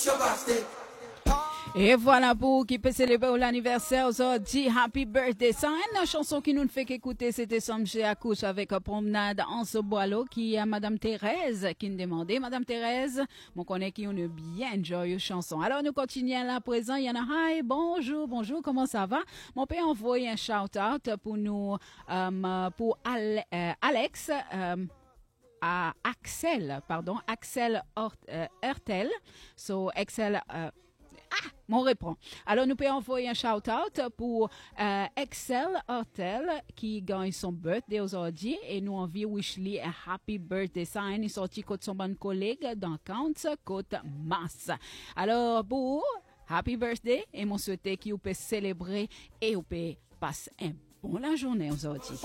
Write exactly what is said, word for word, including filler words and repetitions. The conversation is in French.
Et voilà pour qui peut célébrer l'anniversaire aujourd'hui. Happy birthday. Ça, une chanson qui nous fait qu'écouter, c'était Samché Accouche avec Promenade en ce boileau qui est Madame Thérèse qui nous demandait. Madame Thérèse, on connaît qui une bien joyeuse chanson. Alors, nous continuons là à présent. Il y en a, hi, bonjour, bonjour, comment ça va? Mon père envoie un shout-out pour nous, euh, pour Ale, euh, Alex, euh, à Axel, pardon, Axel Hort, euh, Hertel. So, Axel, euh, Ah, mon répond. Alors, nous pouvons envoyer un shout-out pour euh, Excel Hotel qui gagne son birthday aujourd'hui et nous envie Wishley un happy birthday sign. Il sorti côté son bon collègue dans Counts, côte Mass. Alors, pour happy birthday et mon souhaité qui vous peut célébrer et vous peut passer un bon la journée aujourd'hui.